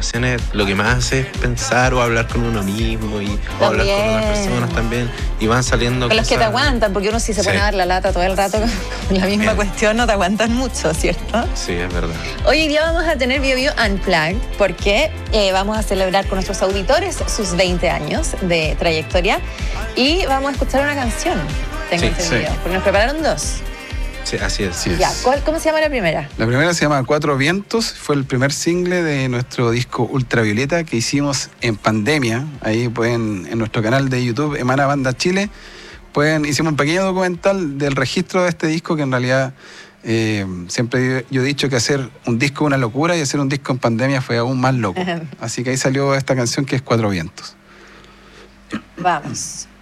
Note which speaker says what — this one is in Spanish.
Speaker 1: grabaciones lo que más hace es pensar o hablar con uno mismo y o hablar con otras personas también. Y van saliendo
Speaker 2: con
Speaker 1: cosas.
Speaker 2: Los que te aguantan, porque uno si se pone a dar la lata todo el rato con la misma cuestión, no te aguantan mucho, ¿cierto?
Speaker 1: Sí, es verdad.
Speaker 2: Hoy día vamos a tener Bio Bio Unplugged porque vamos a celebrar con nuestros auditores sus 20 años de trayectoria y vamos a escuchar una canción, tengo entendido, porque nos prepararon dos.
Speaker 1: Sí, así es.
Speaker 2: Ya, ¿cómo se llama la primera?
Speaker 3: La primera se llama Cuatro Vientos, fue el primer single de nuestro disco Ultravioleta que hicimos en pandemia. Ahí pueden, en nuestro canal de YouTube, Emana Banda Chile, hicimos un pequeño documental del registro de este disco que en realidad siempre yo he dicho que hacer un disco es una locura y hacer un disco en pandemia fue aún más loco. Así que ahí salió esta canción que es Cuatro Vientos.
Speaker 2: Vamos.